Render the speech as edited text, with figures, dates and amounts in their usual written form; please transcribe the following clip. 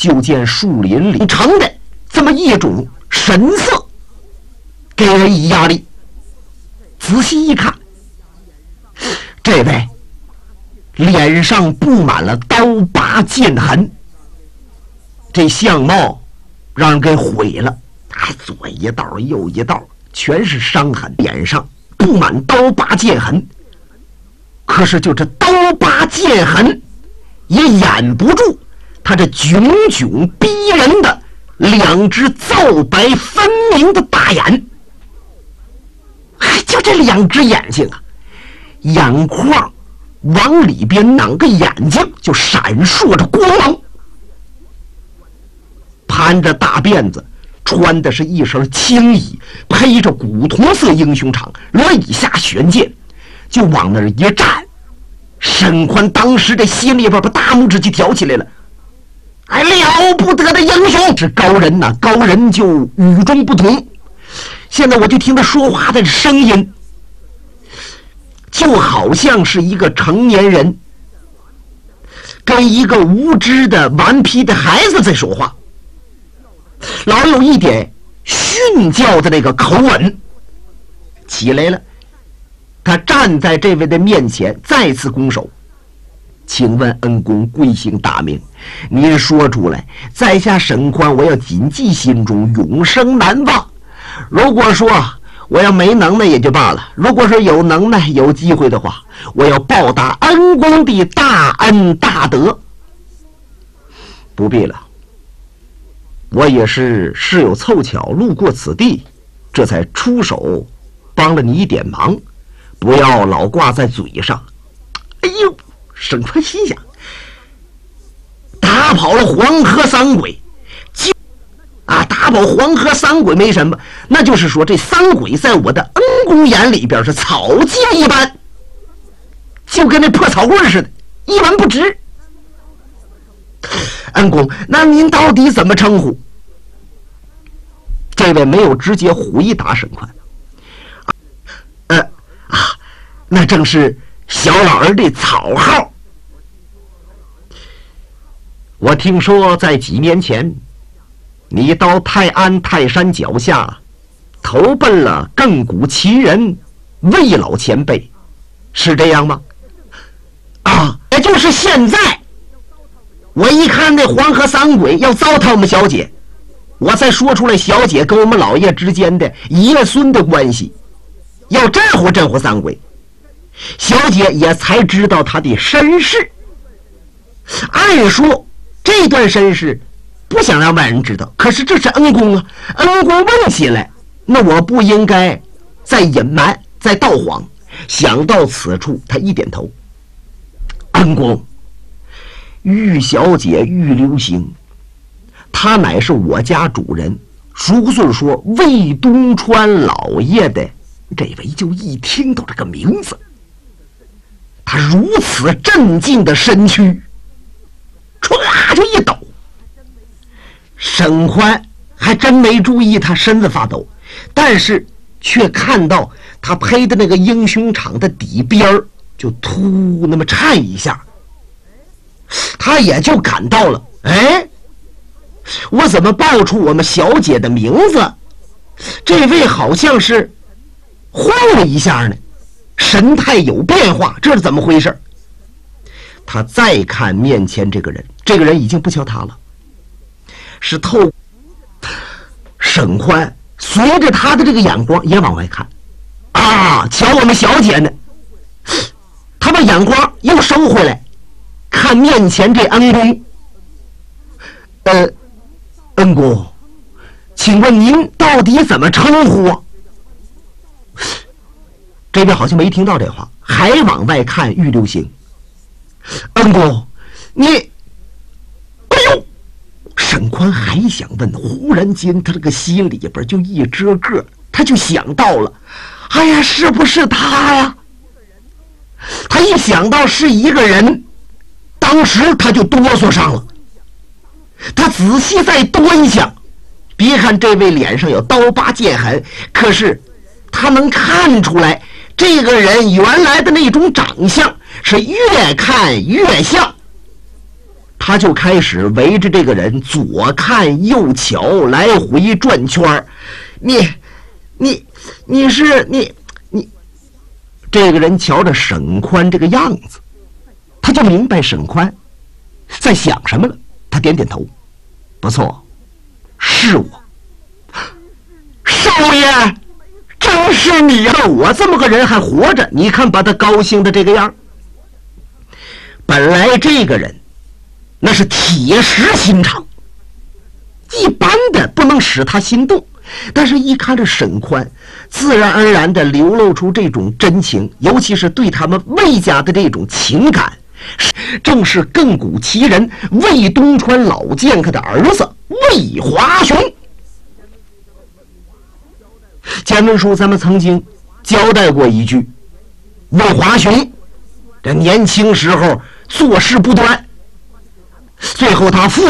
就见树林里成的这么一种神色，给人以压力。仔细一看，这位脸上布满了刀疤剑痕，这相貌让人给毁了，左一道右一道全是伤痕，脸上布满刀疤剑痕。可是就这刀疤剑痕也掩不住他这炯炯逼人的两只皂白分明的大眼。就这两只眼睛啊，眼眶往里边两个眼睛就闪烁着光芒，盘着大辫子，穿的是一身青衣，披着古铜色英雄氅，轮以下悬剑，就往那儿一站。沈宽当时这心里边把大拇指就挑起来了，了不得的英雄！这高人呐，高人就与众不同。现在我就听他说话的声音，就好像是一个成年人跟一个无知的顽皮的孩子在说话，老有一点训教的那个口吻。起来了，他站在这位的面前，再次拱手：“请问恩公贵姓大名？您说出来，在下沈宽，我要谨记心中，永生难忘。如果说我要没能耐也就罢了，如果说有能耐有机会的话，我要报答恩公的大恩大德。不必了，我也是事有凑巧路过此地，这才出手帮了你一点忙，不要老挂在嘴上。”哎呦，沈宽心想，打跑了黄河三鬼，打跑黄河三鬼没什么，那就是说这三鬼在我的恩公眼里边是草芥一般，就跟那破草棍似的，一文不值。恩公，那您到底怎么称呼？这位没有直接回答沈宽。那正是小老儿的草号。我听说在几年前，你到泰安泰山脚下投奔了亘古奇人魏老前辈，是这样吗？也就是现在，我一看那黄河三鬼要糟蹋我们小姐，我才说出来小姐跟我们老爷之间的爷孙的关系，要镇唬镇唬三鬼，小姐也才知道他的身世。按说这段身世不想让外人知道，可是这是恩公啊，恩公问起来，那我不应该再隐瞒再道谎。想到此处，他一点头：“恩公，玉小姐玉流星，她乃是我家主人，如是说魏东川老爷的。”这位就一听到这个名字，他如此镇静的身躯唰就一抖。沈宽还真没注意他身子发抖，但是却看到他披的那个英雄氅的底边就突那么颤一下，他也就感到了，我怎么报出我们小姐的名字？这位好像是晃了一下呢，神态有变化，这是怎么回事？他再看面前这个人，这个人已经不瞧他了，是透沈宽随着他的这个眼光也往外看，瞧我们小姐呢。他把眼光又收回来，看面前这恩公。恩公，请问您到底怎么称呼啊？这边好像没听到这话，还往外看玉流星。恩公，你，哎呦！沈宽还想问，忽然间他这个心里边就一遮个，他就想到了，是不是他呀？他一想到是一个人，当时他就哆嗦上了。他仔细再端详，别看这位脸上有刀疤剑痕，可是他能看出来这个人原来的那种长相是越看越像他就开始围着这个人左看右瞧，来回转圈儿。你是你，这个人瞧着沈宽这个样子，他就明白沈宽在想什么了。他点点头，不错，是我。少爷，正是你呀！我这么个人还活着，你看把他高兴的这个样。本来这个人那是铁石心肠，一般的不能使他心动，但是一看着沈宽，自然而然的流露出这种真情，尤其是对他们魏家的这种情感，正是亘古奇人魏东川老剑客的儿子魏华雄。前文书咱们曾经交代过一句，魏华雄这年轻时候做事不端，最后他父